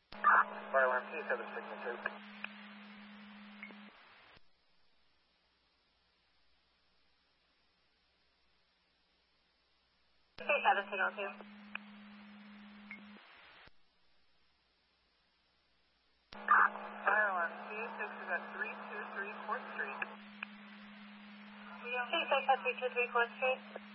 Fire alarm, please have a signal 2. Please have a signal 2. Fire alarm, C6 is at 323 4th Street. C6 at 323 4th Street.